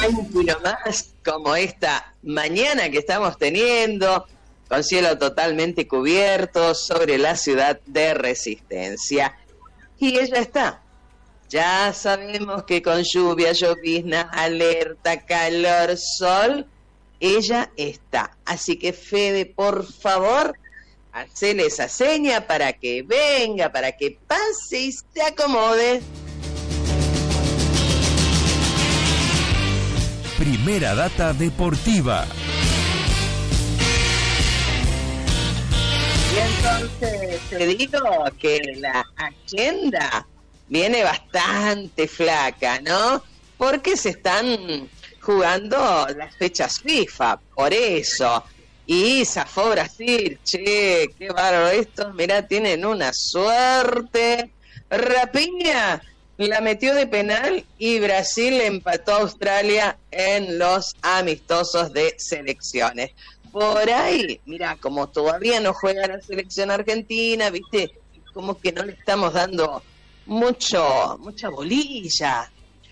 tranquilo más como esta mañana que estamos teniendo, con cielo totalmente cubierto sobre la ciudad de Resistencia. Y ella está. Ya sabemos que con lluvia, llovizna, alerta, calor, sol, ella está. Así que Fede, por favor, hacele esa seña para que venga, para que pase y se acomode. Primera data deportiva. Y entonces te digo que la agenda viene bastante flaca, ¿no? Porque se están jugando las fechas FIFA, por eso. Y zafó Brasil, che, qué bárbaro estos, mirá, tienen una suerte. Rapiña la metió de penal y Brasil empató a Australia en los amistosos de selecciones. Por ahí, mira, como todavía no juega la selección argentina, viste, como que no le estamos dando mucha bolilla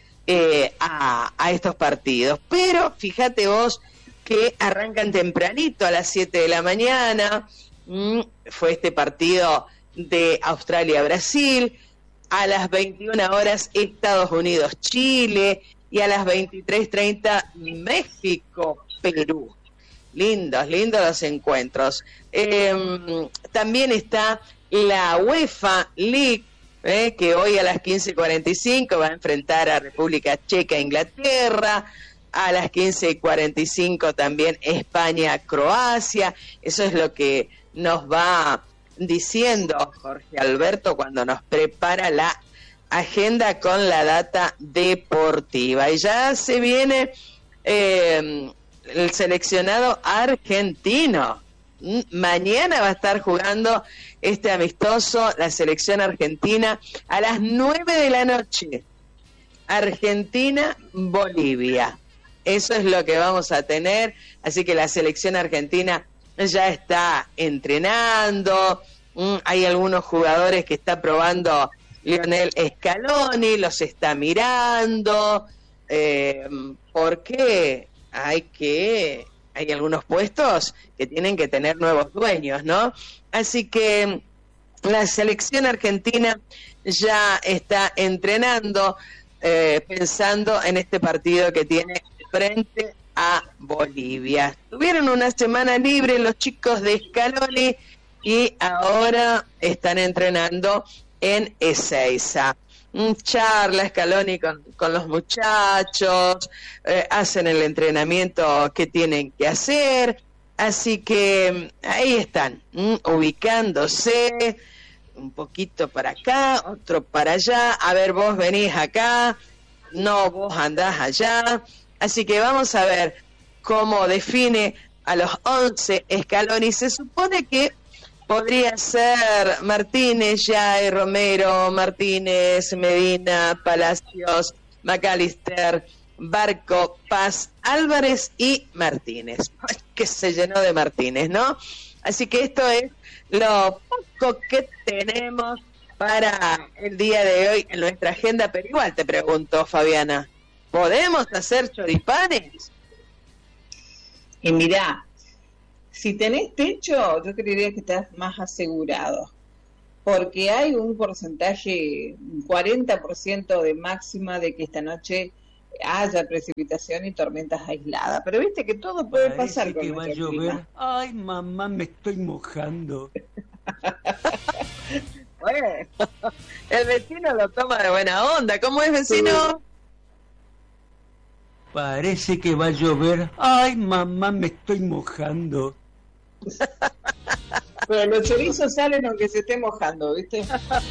a estos partidos. Pero fíjate vos que arrancan tempranito a las 7 de la mañana, fue este partido de Australia-Brasil, a las 21 horas Estados Unidos-Chile y a las 23:30 México-Perú. Lindos los encuentros. También está la UEFA League, que hoy a las 15:45 va a enfrentar a República Checa e Inglaterra. A las 15:45 también España-Croacia. Eso es lo que nos va diciendo Jorge Alberto cuando nos prepara la agenda con la data deportiva. Y ya se viene el seleccionado argentino. Mañana va a estar jugando este amistoso, la selección argentina, a las 9 de la noche. Argentina-Bolivia. Eso es lo que vamos a tener. Así que la selección argentina ya está entrenando. Hay algunos jugadores que está probando Lionel Scaloni, los está mirando. Porque hay algunos puestos que tienen que tener nuevos dueños, ¿no? Así que la selección argentina ya está entrenando, pensando en este partido que tiene frente a Bolivia. Tuvieron una semana libre los chicos de Scaloni y ahora están entrenando en Ezeiza. Charla Scaloni con los muchachos, hacen el entrenamiento que tienen que hacer, así que ahí están, ubicándose, un poquito para acá, otro para allá, a ver, vos venís acá, no, vos andás allá, así que vamos a ver cómo define a los 11 Scaloni. Se supone que podría ser Martínez, Jair, Romero, Martínez, Medina, Palacios, McAllister, Barco, Paz, Álvarez y Martínez. Ay, que se llenó de Martínez, ¿no? Así que esto es lo poco que tenemos para el día de hoy en nuestra agenda, pero igual te pregunto, Fabiana, ¿podemos hacer choripanes? Y mirá, si tenés techo, yo creería que estás más asegurado, porque hay un porcentaje, un 40% de máxima de que esta noche haya precipitación y tormentas aisladas. Pero viste que todo puede pasar con que va a llover. Clima. Ay, mamá, me estoy mojando. Bueno, el vecino lo toma de buena onda. ¿Cómo es, vecino? Parece que va a llover. Ay, mamá, me estoy mojando. Pero los chorizos salen aunque se esté mojando, ¿viste?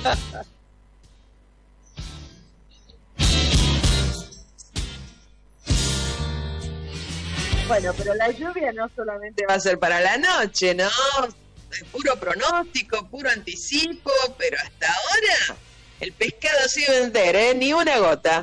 Bueno, pero la lluvia no solamente va a ser para la noche, ¿no? Es puro pronóstico, puro anticipo, pero hasta ahora el pescado sigue entero, ni una gota.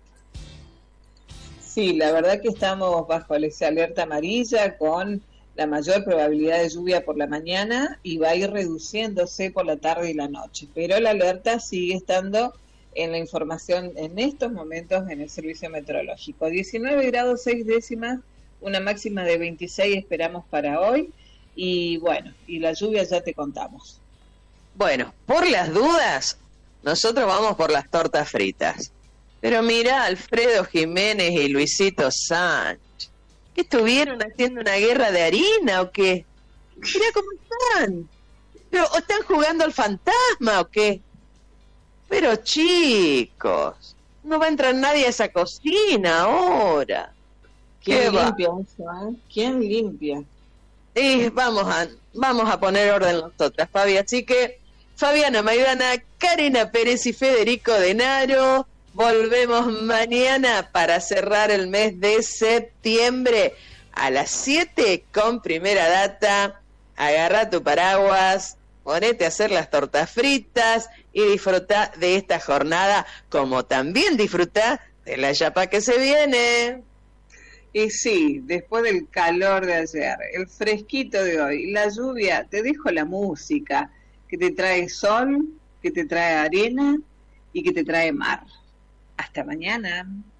Sí, la verdad que estamos bajo esa alerta amarilla con la mayor probabilidad de lluvia por la mañana y va a ir reduciéndose por la tarde y la noche, pero la alerta sigue estando en la información en estos momentos en el servicio meteorológico. 19 grados 6 décimas, una máxima de 26 esperamos para hoy, y bueno, y la lluvia ya te contamos. Bueno, por las dudas, nosotros vamos por las tortas fritas. Pero mirá, Alfredo Jiménez y Luisito Sánchez, ¿qué estuvieron haciendo una guerra de harina o qué? Mirá cómo están. ¿Pero o están jugando al fantasma o qué? Pero chicos, no va a entrar nadie a esa cocina ahora. ¿Quién limpia eso, ¿Quién limpia? Y vamos a poner orden nosotras, Fabi. Así que, Fabiana Maidana, Karina Pérez y Federico Denaro, volvemos mañana para cerrar el mes de septiembre a las 7 con Primera Data. Agarra tu paraguas, ponete a hacer las tortas fritas y disfruta de esta jornada, como también disfruta de la yapa que se viene. Y sí, después del calor de ayer, el fresquito de hoy, la lluvia, te dejo la música que te trae sol, que te trae arena y que te trae mar. Hasta mañana.